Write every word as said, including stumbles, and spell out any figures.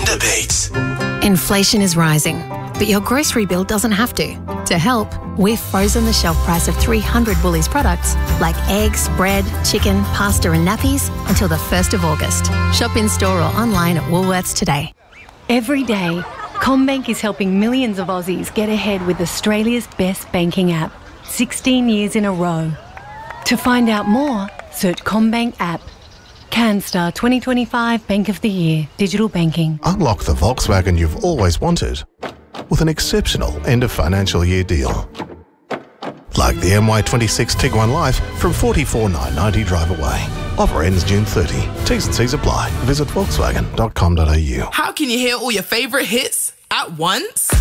Debates. Inflation is rising, but your grocery bill doesn't have to. To help, we've frozen the shelf price of three hundred Woolies products like eggs, bread, chicken, pasta and nappies until the first of August. Shop in store or online at Woolworths today. Every day, CommBank is helping millions of Aussies get ahead with Australia's best banking app, sixteen years in a row. To find out more, search CommBank app. CanStar twenty twenty-five Bank of the Year, Digital Banking. Unlock the Volkswagen you've always wanted with an exceptional end of financial year deal. Like the M Y twenty-six Tiguan Life from forty-four thousand nine hundred ninety drive away. Offer ends June thirtieth. T's and C's apply. Visit volkswagen dot com dot a u. How can you hear all your favourite hits at once?